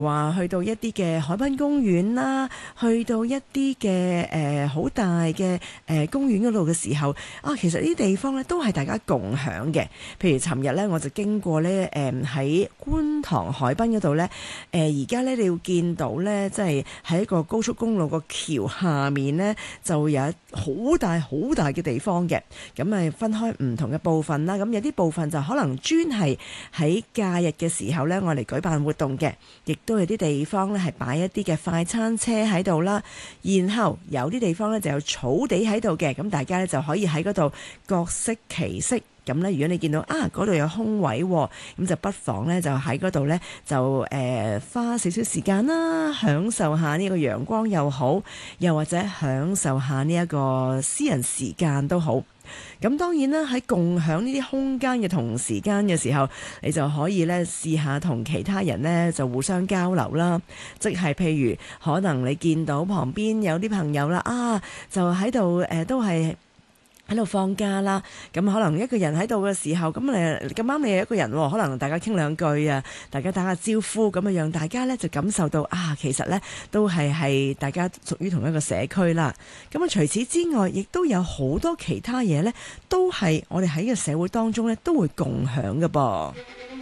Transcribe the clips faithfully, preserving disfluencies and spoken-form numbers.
話去到一啲嘅海濱公園啦，去到一啲嘅誒好大嘅誒、呃、公園嗰度嘅時候，啊，其實呢啲地方咧都係大家共享嘅。譬如尋日咧，我就經過咧誒喺觀塘海濱嗰度咧，誒而家咧你要見到咧，即係喺一個高速公路個橋下面咧，就有好大好大嘅地方嘅。咁誒分開唔同嘅部分啦，咁有啲部分就可能專係喺假日嘅時候咧，我嚟舉辦活動嘅，亦都有啲地方咧係擺一啲嘅快餐車喺度啦，然後有啲地方咧就有草地喺度嘅，咁大家咧就可以喺嗰度各適其適。咁咧，如果你見到啊嗰度有空位，咁就不妨咧就喺嗰度咧就誒、呃、花少少時間啦，享受下呢個陽光又好，又或者享受下呢一個私人時間都好。咁當然啦，喺共享呢啲空間嘅同時間嘅時候，你就可以咧試下同其他人咧就互相交流啦。即係譬如可能你見到旁邊有啲朋友啦，啊就喺度誒都係喺度放假啦，咁可能一個人喺度嘅時候，咁誒咁啱你有一個人，可能大家傾兩句啊，大家打下招呼，咁啊讓大家咧就感受到啊，其實咧都係係大家屬於同一個社區啦。咁啊除此之外，亦都有好多其他嘢咧，都係我哋喺個社會當中咧都會共享嘅噃。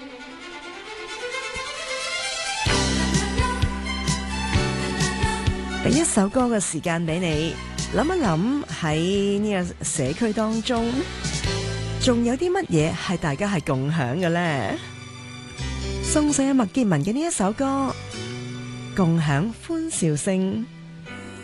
俾一首歌嘅時間俾你。諗一諗喺呢個社區當中，仲有啲乜嘢係大家係共享嘅呢？送上麥潔文嘅呢一首歌《共享歡笑聲》。